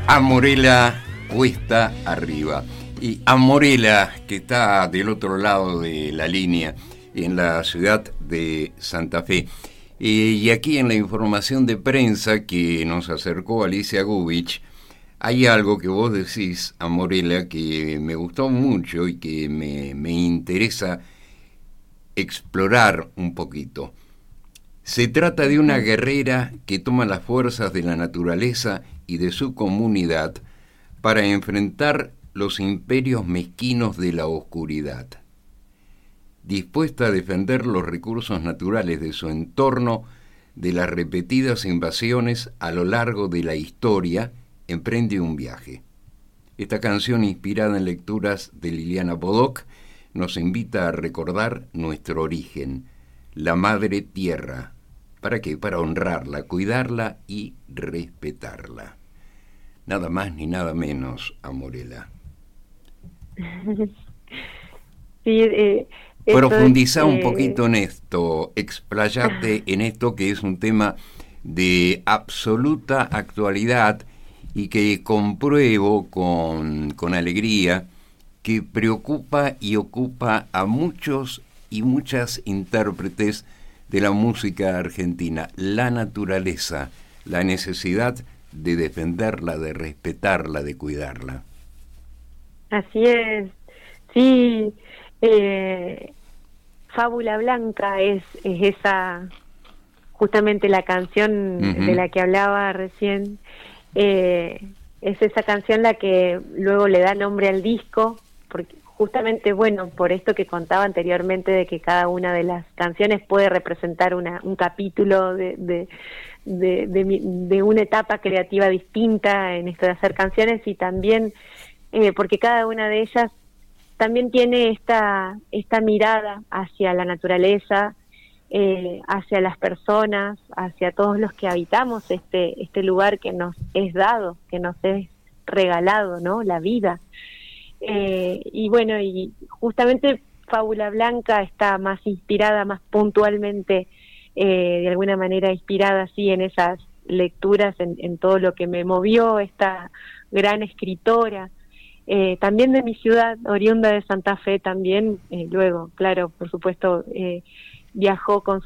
Amorela cuesta arriba. Y Amorela, que está del otro lado de la línea, en la ciudad de Santa Fe. Y aquí en la información de prensa que nos acercó Alicia Gubich, hay algo que vos decís, Amorela, que me gustó mucho y que me interesa explorar un poquito. Se trata de una guerrera que toma las fuerzas de la naturaleza y de su comunidad para enfrentar los imperios mezquinos de la oscuridad. Dispuesta a defender los recursos naturales de su entorno de las repetidas invasiones a lo largo de la historia, emprende un viaje. Esta canción, inspirada en lecturas de Liliana Bodoc, nos invita a recordar nuestro origen, la Madre Tierra. ¿Para qué? Para honrarla, cuidarla y respetarla. Nada más ni nada menos, Amorela. Sí, profundizá un poquito en esto, explayate en esto que es un tema de absoluta actualidad y que compruebo con alegría que preocupa y ocupa a muchos y muchas intérpretes de la música argentina, la naturaleza, la necesidad de defenderla, de respetarla, de cuidarla. Así es, sí. Fábula Blanca es esa, justamente la canción de la que hablaba recién, es esa canción la que luego le da nombre al disco, porque justamente, bueno, por esto que contaba anteriormente de que cada una de las canciones puede representar un capítulo de una etapa creativa distinta en esto de hacer canciones, y también porque cada una de ellas también tiene esta mirada hacia la naturaleza, hacia las personas, hacia todos los que habitamos este lugar que nos es dado, que nos es regalado, ¿no? La vida. Y bueno, y justamente Fábula Blanca está más inspirada, más puntualmente, de alguna manera inspirada así en esas lecturas, en todo lo que me movió esta gran escritora. También de mi ciudad, oriunda de Santa Fe también, luego, claro, por supuesto, viajó con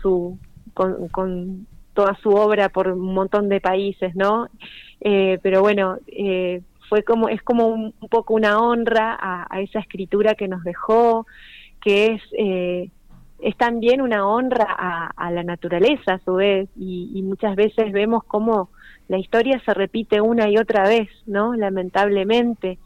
toda su obra por un montón de países, ¿no? Pero bueno, es como un poco una honra a esa escritura que nos dejó, que es también una honra a la naturaleza a su vez, y muchas veces vemos cómo la historia se repite una y otra vez, ¿no? Lamentablemente.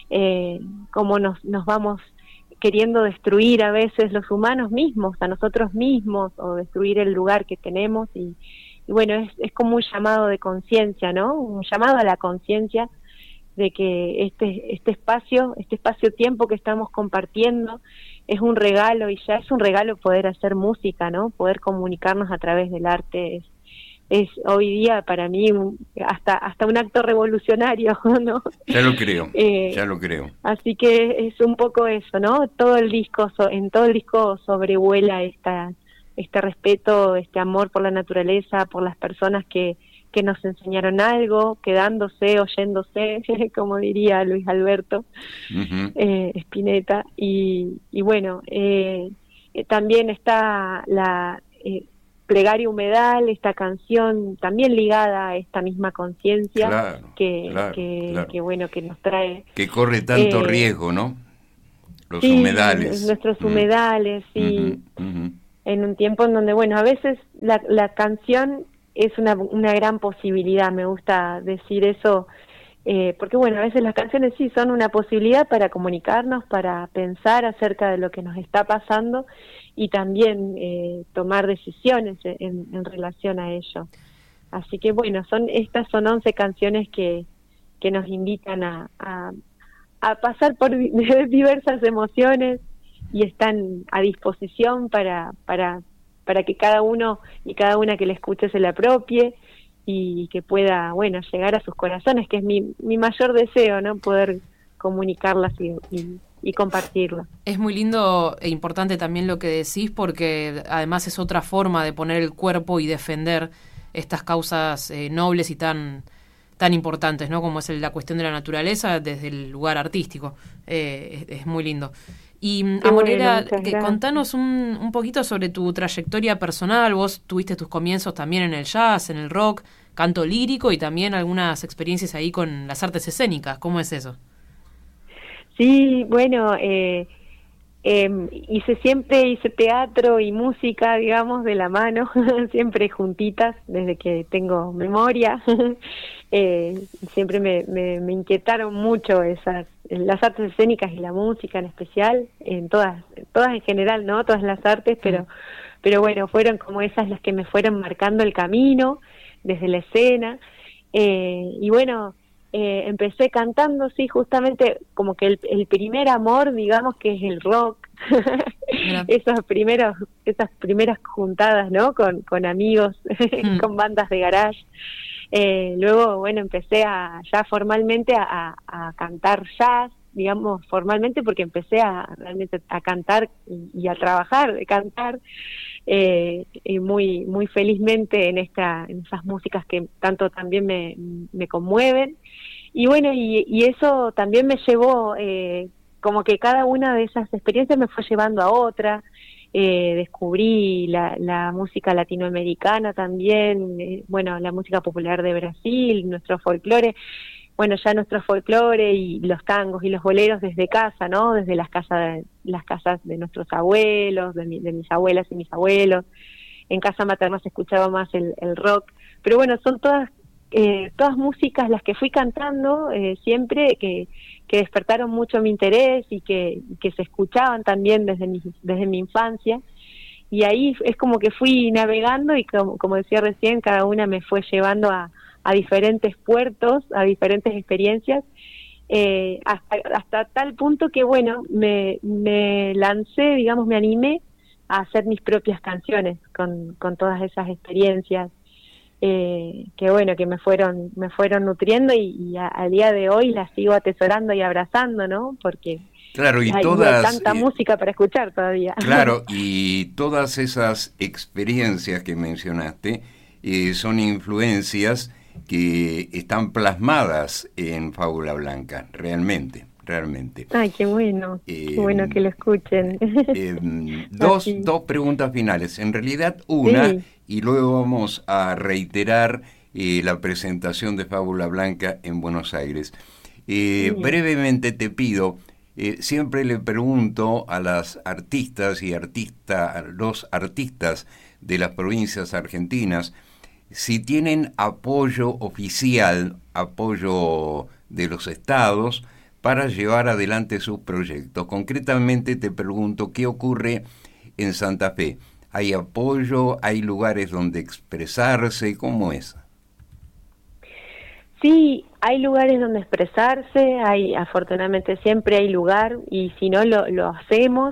Cómo nos vamos queriendo destruir a veces los humanos mismos, a nosotros mismos, o destruir el lugar que tenemos, y bueno, es como un llamado de conciencia, ¿no? Un llamado a la conciencia de que este espacio-tiempo que estamos compartiendo es un regalo, y ya es un regalo poder hacer música, ¿no? Poder comunicarnos a través del arte es hoy día para mí hasta un acto revolucionario, ¿no? Ya lo creo. Así que es un poco eso, ¿no? En todo el disco sobrevuela este respeto, este amor por la naturaleza, por las personas que nos enseñaron algo, quedándose, oyéndose, como diría Luis Alberto Spinetta, y bueno, también está la Plegaria Humedal, esta canción también ligada a esta misma conciencia, que bueno, que nos trae, que corre tanto riesgo, ¿no? Los sí, humedales, nuestros humedales, sí, en un tiempo en donde, bueno, a veces la canción es una gran posibilidad, me gusta decir eso, porque bueno, a veces las canciones sí son una posibilidad para comunicarnos, para pensar acerca de lo que nos está pasando, y también tomar decisiones en relación a ello. Así que bueno, estas son 11 canciones que nos invitan a pasar por diversas emociones, y están a disposición para que cada uno y cada una que la escuche se la apropie, y que pueda, bueno, llegar a sus corazones, que es mi mayor deseo, ¿no? Poder comunicarlas y compartirla. Es muy lindo e importante también lo que decís, porque además es otra forma de poner el cuerpo y defender estas causas nobles y tan tan importantes, ¿no? Como es la cuestión de la naturaleza desde el lugar artístico. Es muy lindo. Y Amorera, contanos un poquito sobre tu trayectoria personal. Vos tuviste tus comienzos también en el jazz, en el rock, canto lírico y también algunas experiencias ahí con las artes escénicas. ¿Cómo es eso? Sí, bueno, siempre hice teatro y música, digamos, de la mano, siempre juntitas, desde que tengo memoria. Siempre me inquietaron mucho las artes escénicas y la música en especial, todas en general, ¿no? Todas las artes, pero bueno, fueron como esas las que me fueron marcando el camino desde la escena. Y bueno, empecé cantando, sí, justamente como que el primer amor, digamos, que es el rock. Esas primeras juntadas, ¿no? Con amigos, con bandas de garage. Luego, bueno, empecé ya formalmente a cantar jazz, digamos, formalmente, porque empecé realmente a cantar y a trabajar de cantar, muy muy felizmente en esas músicas que tanto también me conmueven. Y bueno, y eso también me llevó, como que cada una de esas experiencias me fue llevando a otra. Descubrí la música latinoamericana también, bueno, la música popular de Brasil, nuestro folclore, bueno, ya nuestro folclore y los tangos y los boleros desde casa, ¿no? Desde las casas de nuestros abuelos, de mis abuelas y mis abuelos. En casa materna se escuchaba más el rock, pero bueno, son todas músicas las que fui cantando siempre, que despertaron mucho mi interés y que se escuchaban también desde mi infancia. Y ahí es como que fui navegando y como decía recién, cada una me fue llevando a diferentes puertos, a diferentes experiencias, hasta tal punto que, bueno, me lancé, digamos, me animé a hacer mis propias canciones con todas esas experiencias, que bueno, que me fueron nutriendo y al día de hoy las sigo atesorando y abrazando, ¿no? Porque claro, y hay tanta música para escuchar todavía. Claro, y todas esas experiencias que mencionaste son influencias que están plasmadas en Fábula Blanca, realmente. Ay, qué bueno que lo escuchen. Dos preguntas finales, en realidad una, sí. Y luego vamos a reiterar la presentación de Fábula Blanca en Buenos Aires. Brevemente te pido, siempre le pregunto a las artistas y a los artistas de las provincias argentinas si tienen apoyo oficial, apoyo de los estados para llevar adelante sus proyectos. Concretamente te pregunto, ¿qué ocurre en Santa Fe? ¿Hay apoyo? ¿Hay lugares donde expresarse? ¿Cómo es? Sí, hay lugares donde expresarse, afortunadamente siempre hay lugar, y si no lo hacemos.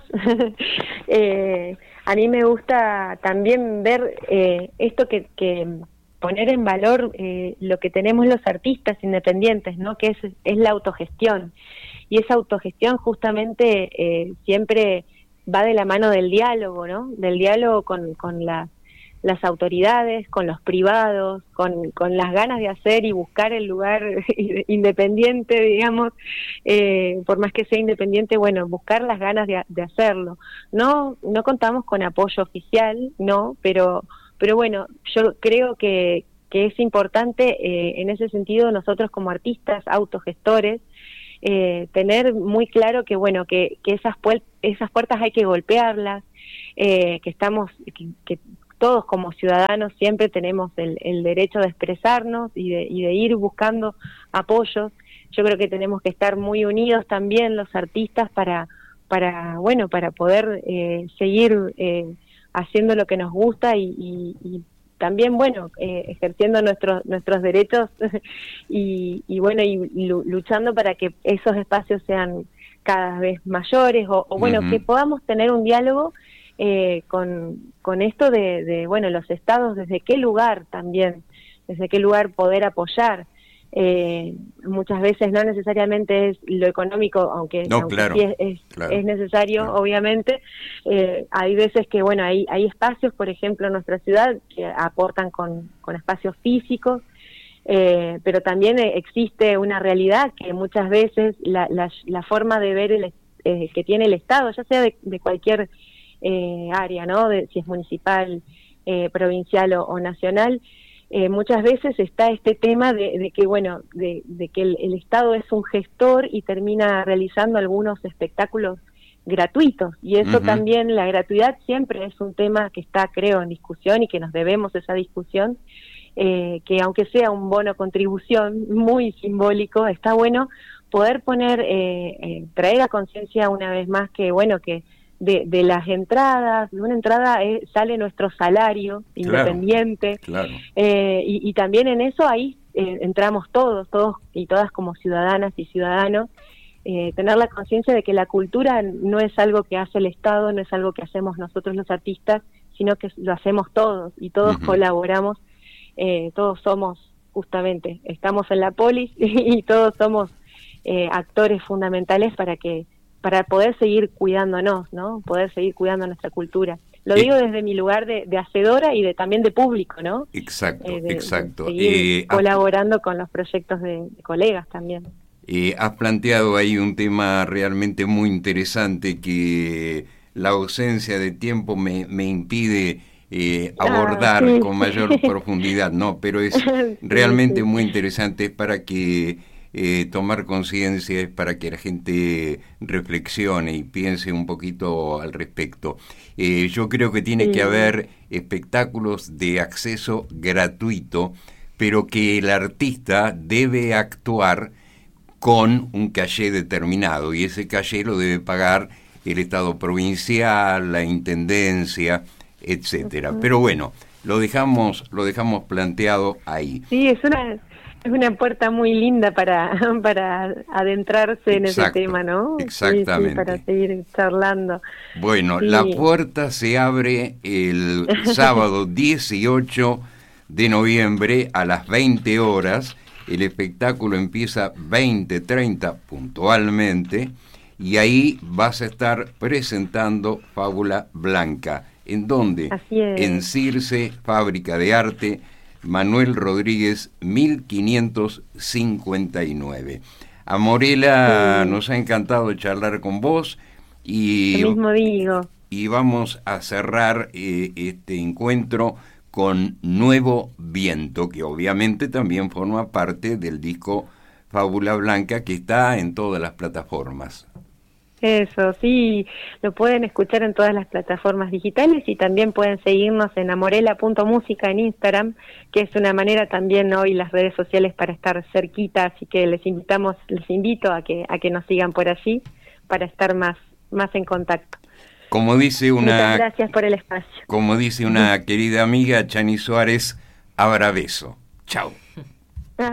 A mí me gusta también ver esto que poner en valor lo que tenemos los artistas independientes, ¿no? Que es la autogestión. Y esa autogestión justamente siempre va de la mano del diálogo, ¿no? Del diálogo con las autoridades, con los privados, con las ganas de hacer y buscar el lugar independiente, digamos, por más que sea independiente, bueno, buscar las ganas de hacerlo. No contamos con apoyo oficial, no, pero bueno, yo creo que es importante en ese sentido nosotros como artistas autogestores tener muy claro que bueno, que esas puertas hay que golpearlas, que todos como ciudadanos siempre tenemos el derecho de expresarnos y de ir buscando apoyos. Yo creo que tenemos que estar muy unidos también los artistas para poder seguir haciendo lo que nos gusta y también, bueno, ejerciendo nuestros derechos y luchando para que esos espacios sean cada vez mayores o bueno, que podamos tener un diálogo con esto de los estados, desde qué lugar poder apoyar. Muchas veces no necesariamente es lo económico, aunque claro, sí es necesario, claro. Obviamente. Hay veces que bueno, hay espacios, por ejemplo, en nuestra ciudad que aportan con espacios físicos, pero también existe una realidad que muchas veces la forma de ver que tiene el Estado, ya sea de cualquier área, ¿no? Si es municipal, provincial o nacional, muchas veces está este tema de que, bueno, de que el Estado es un gestor y termina realizando algunos espectáculos gratuitos, y eso también, la gratuidad siempre es un tema que está, creo, en discusión y que nos debemos esa discusión, que aunque sea un bono contribución muy simbólico, está bueno poder poner, traer a conciencia una vez más que, bueno, que de las entradas, de una entrada sale nuestro salario independiente, claro. Y también en eso ahí entramos todos y todas como ciudadanas y ciudadanos, tener la conciencia de que la cultura no es algo que hace el Estado, no es algo que hacemos nosotros los artistas, sino que lo hacemos todos y todos colaboramos, todos somos justamente, estamos en la polis y todos somos actores fundamentales para poder seguir cuidándonos, ¿no? Poder seguir cuidando nuestra cultura. Lo digo desde mi lugar de hacedora y también de público, ¿no? Exacto, exacto. De seguir colaborando con los proyectos de colegas también. Has planteado ahí un tema realmente muy interesante que la ausencia de tiempo me impide abordar con mayor profundidad, ¿no? Pero es realmente muy interesante para que tomar conciencia, es para que la gente reflexione y piense un poquito al respecto. Yo creo que tiene que haber espectáculos de acceso gratuito, pero que el artista debe actuar con un caché determinado, y ese caché lo debe pagar el Estado provincial, la Intendencia, etcétera. Pero bueno, lo dejamos planteado ahí. Sí, es una puerta muy linda para adentrarse en ese tema, ¿no? Exactamente. Sí, para seguir charlando. Bueno, la puerta se abre el sábado 18 de noviembre a las 20 horas. El espectáculo empieza 20:30 puntualmente, y ahí vas a estar presentando Fábula Blanca. ¿En dónde? Así es. En Circe, Fábrica de Arte, Manuel Rodríguez, 1559. Amorela, nos ha encantado charlar con vos. Y lo mismo digo. Y vamos a cerrar este encuentro con Nuevo Viento, que obviamente también forma parte del disco Fábula Blanca, que está en todas las plataformas. Eso, sí, lo pueden escuchar en todas las plataformas digitales, y también pueden seguirnos en amorela.musica en Instagram, que es una manera también hoy las redes sociales para estar cerquita, así que les invito a que nos sigan por allí para estar más en contacto. Como dice muchas gracias por el espacio. Como dice una querida amiga, Chani Suárez, abra beso. Chao.